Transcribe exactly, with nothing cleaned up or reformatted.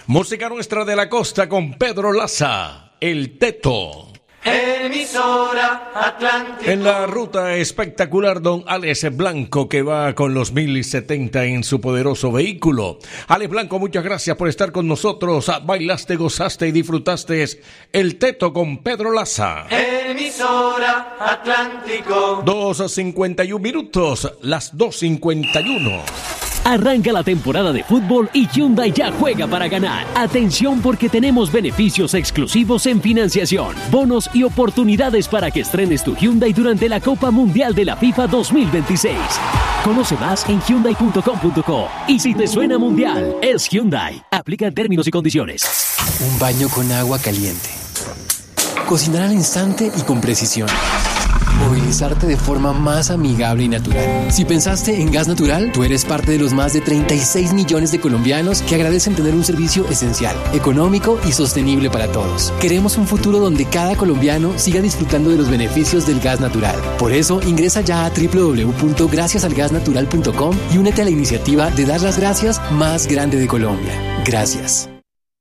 Música nuestra de la costa con Pedro Laza, El Teto. Emisora Atlántico. En la ruta espectacular, don Alex Blanco, que va con los mil setenta en su poderoso vehículo. Alex Blanco, muchas gracias por estar con nosotros. Bailaste, gozaste y disfrutaste El Teto con Pedro Laza. Emisora Atlántico. dos cincuenta y un minutos, las dos cincuenta y uno. Arranca la temporada de fútbol y Hyundai ya juega para ganar. Atención, porque tenemos beneficios exclusivos en financiación, bonos y oportunidades para que estrenes tu Hyundai durante la Copa Mundial de la FIFA dos mil veintiséis. Conoce más en hyundai punto com punto co. Y si te suena mundial, es Hyundai. Aplica términos y condiciones. Un baño con agua caliente. Cocinar al instante y con precisión. Movilizarte de forma más amigable y natural. Si pensaste en Gas Natural, tú eres parte de los más de treinta y seis millones de colombianos que agradecen tener un servicio esencial, económico y sostenible para todos. Queremos un futuro donde cada colombiano siga disfrutando de los beneficios del gas natural. Por eso, ingresa ya a doble u doble u doble u punto gracias al gas natural punto com y únete a la iniciativa de dar las gracias más grande de Colombia. Gracias.